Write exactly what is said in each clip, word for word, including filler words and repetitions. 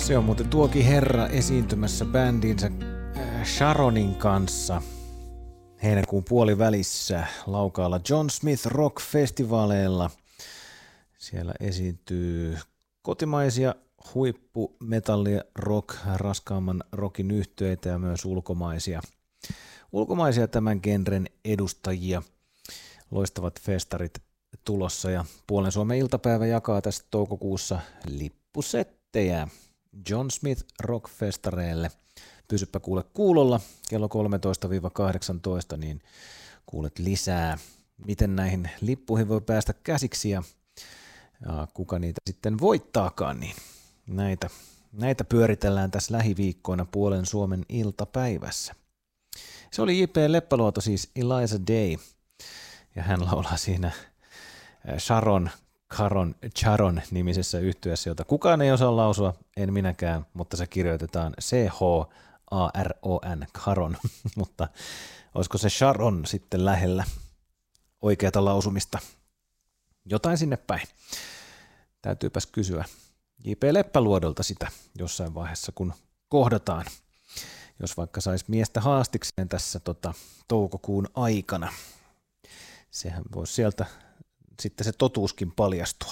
Se on muuten tuokin herra esiintymässä bändinsä Sharonin kanssa heinäkuun puolivälissä Laukaalla John Smith Rock Festivaaleilla. Siellä esiintyy kotimaisia huippumetallia, rock, raskaamman rockin yhtyeitä ja myös ulkomaisia, ulkomaisia tämän genren edustajia. Loistavat festarit tulossa ja Puolen Suomen iltapäivä jakaa tässä toukokuussa lippusettejä John Smith Rock-festareille. Pysyppä kuule kuulolla kello kolmetoista kahdeksantoista, niin kuulet lisää, miten näihin lippuihin voi päästä käsiksi ja, ja kuka niitä sitten voittaakaan. Niin näitä, näitä pyöritellään tässä lähiviikkoina Puolen Suomen iltapäivässä. Se oli J P Leppäluoto, siis Eliza Day, ja hän laulaa siinä Sharon Caron Charon nimisessä yhtyeessä, jota kukaan ei osaa lausua, en minäkään, mutta se kirjoitetaan C H A R O N, Caron, mutta olisiko se Sharon sitten lähellä oikeata lausumista? Jotain sinne päin. Täytyypäs kysyä J P Leppäluodolta sitä jossain vaiheessa, kun kohdataan, jos vaikka saisi miestä haastikseen tässä tota, toukokuun aikana. Sehän voisi sieltä sitten se totuuskin paljastua.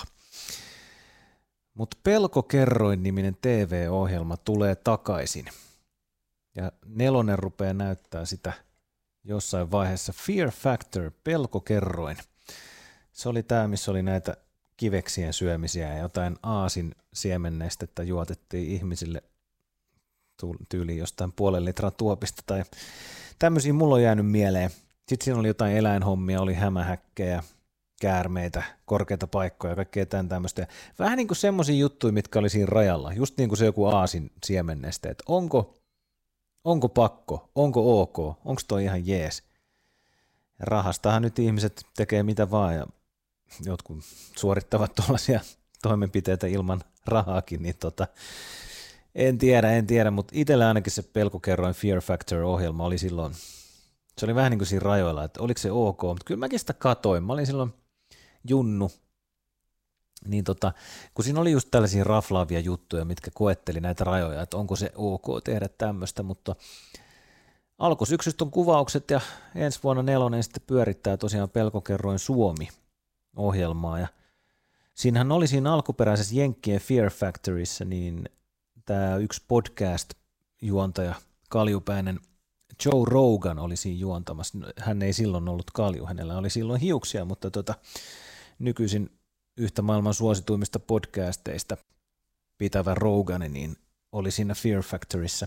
Mutta Pelkokerroin-niminen T V-ohjelma tulee takaisin. Ja nelonen rupeaa näyttää sitä jossain vaiheessa. Fear Factor, Pelkokerroin. Se oli tämä, missä oli näitä kiveksien syömisiä ja jotain aasin siemennestettä juotettiin ihmisille tyyliin jostain puolen litran tuopista. Tai tämmöisiä mulla on jäänyt mieleen. Sitten siinä oli jotain eläinhommia, oli hämähäkkejä, käärmeitä, korkeita paikkoja ja kaikkea tämän tämmöistä. Vähän niin kuin semmoisia juttuja, mitkä oli siinä rajalla. Just niin kuin se joku aasin siemenneste, että onko, onko pakko, onko ok, onko toi ihan jees. Ja rahastahan nyt ihmiset tekee mitä vaan ja jotkut suorittavat tuollaisia toimenpiteitä ilman rahaakin, niin tota, en tiedä, en tiedä, mutta itsellä ainakin se Pelkokerroin Fear Factor-ohjelma oli silloin, se oli vähän niin kuin siinä rajoilla, että oliko se ok, mutta kyllä mäkin sitä katoin, mä olin silloin junnu, niin tota, kun siinä oli just tällaisia raflaavia juttuja, mitkä koetteli näitä rajoja, että onko se ok tehdä tämmöistä, mutta alkusyksystä on kuvaukset ja ensi vuonna nelonen sitten pyörittää tosiaan Pelkokerroin Suomi-ohjelmaa ja siinähän oli siinä alkuperäisessä Jenkkien Fear Factorissa niin tämä yksi podcast-juontaja, kaljupäinen Joe Rogan oli siinä juontamassa. Hän ei silloin ollut kalju, hänellä oli silloin hiuksia, mutta tota, nykyisin yhtä maailman suosituimmista podcasteista pitävä Rogan niin oli siinä Fear Factorissa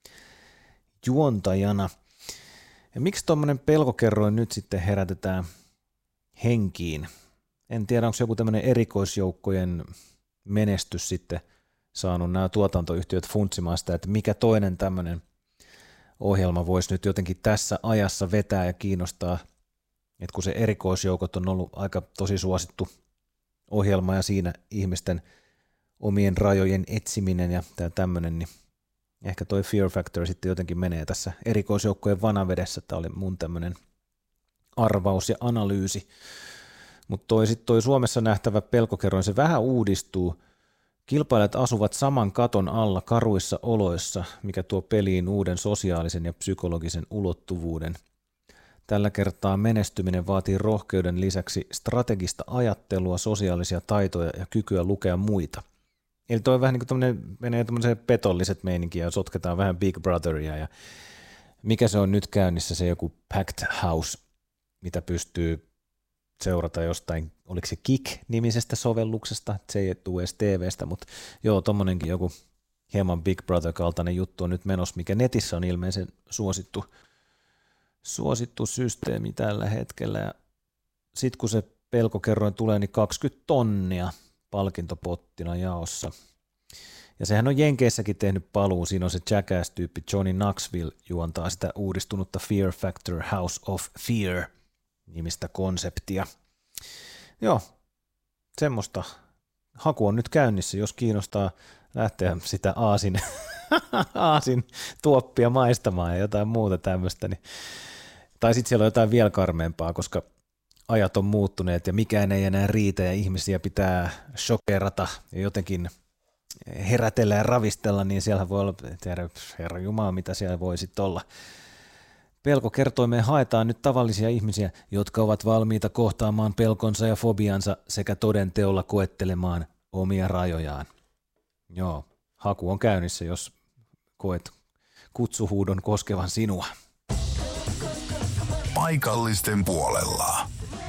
juontajana. Ja miksi tuommoinen Pelkokerroin nyt sitten herätetään henkiin? En tiedä, onko se joku tämmöinen erikoisjoukkojen menestys sitten saanut nämä tuotantoyhtiöt funtsimaan sitä, että mikä toinen tämmöinen ohjelma voisi nyt jotenkin tässä ajassa vetää ja kiinnostaa, että kun se erikoisjoukot on ollut aika tosi suosittu ohjelma ja siinä ihmisten omien rajojen etsiminen ja tämä tämmöinen, niin ehkä toi Fear Factor sitten jotenkin menee tässä erikoisjoukkojen vanavedessä. Tämä oli mun tämmöinen arvaus ja analyysi, mutta toi sitten toi Suomessa nähtävä Pelkokerroin, se vähän uudistuu. Kilpailijat asuvat saman katon alla karuissa oloissa, mikä tuo peliin uuden sosiaalisen ja psykologisen ulottuvuuden. Tällä kertaa menestyminen vaatii rohkeuden lisäksi strategista ajattelua, sosiaalisia taitoja ja kykyä lukea muita. Eli toi vähän niin kuin menee tämmöiseen petolliset meininkiä ja sotketaan vähän Big Brotheria ja mikä se on nyt käynnissä, se joku Packed House, mitä pystyy seurata jostain, oliko se Kik-nimisestä sovelluksesta, se ei tule edes T V:stä, mutta joo, tommonenkin joku hieman Big Brother-kaltainen juttu on nyt menossa, mikä netissä on ilmeisen suosittu, suosittu systeemi tällä hetkellä. Ja sitten kun se Pelkokerroin tulee, niin kaksikymmentä tonnia palkintopottina jaossa. Ja sehän on Jenkeissäkin tehnyt paluun, siinä on se Jackass-tyyppi Johnny Knoxville juontaa sitä uudistunutta Fear Factor House of Fear nimistä konseptia. Joo, semmoista haku on nyt käynnissä, jos kiinnostaa lähteä sitä aasin, aasin tuoppia maistamaan ja jotain muuta tämmöistä. Niin. Tai sitten siellä on jotain vielä karmeampaa, koska ajat on muuttuneet ja mikään ei enää riitä ja ihmisiä pitää shokerata ja jotenkin herätellä ja ravistella, niin siellä voi olla, tiedä, herra Jumala, mitä siellä voi sitten olla. Pelkokertoimeen haetaan nyt tavallisia ihmisiä, jotka ovat valmiita kohtaamaan pelkonsa ja fobiansa sekä todenteolla koettelemaan omia rajojaan. Joo, haku on käynnissä, jos koet kutsuhuudon koskevan sinua. Paikallisten puolella.